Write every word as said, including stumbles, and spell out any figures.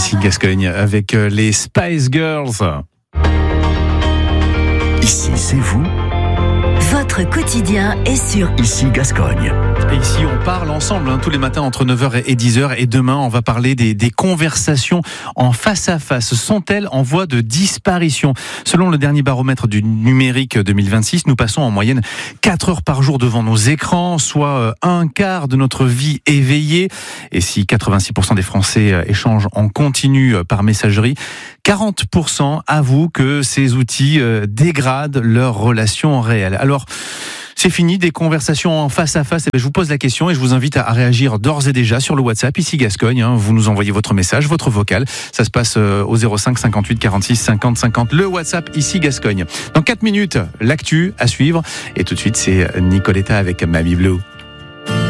ici Gascogne avec les Spice Girls. Ici, c'est vous. Votre quotidien est sur Ici, Gascogne. Et ici, on parle ensemble hein, tous les matins entre neuf heures et dix heures. Et demain, on va parler des, des conversations en face à face. Sont-elles en voie de disparition ? Selon le dernier baromètre du numérique deux mille vingt-six, nous passons en moyenne quatre heures par jour devant nos écrans, soit un quart de notre vie éveillée. Et si quatre-vingt-six pour cent des Français échangent en continu par messagerie, quarante pour cent avouent que ces outils dégradent leurs relations réelles. Alors, c'est fini des conversations en face à face. Et bien, je vous pose la question et je vous invite à réagir d'ores et déjà sur le WhatsApp ici Gascogne. Hein. Vous nous envoyez votre message, votre vocal. Ça se passe au zéro cinq cinquante-huit quarante-six cinquante cinquante. Le WhatsApp ici Gascogne. Dans quatre minutes, l'actu à suivre. Et tout de suite, c'est Nicoletta avec Mamie Blue.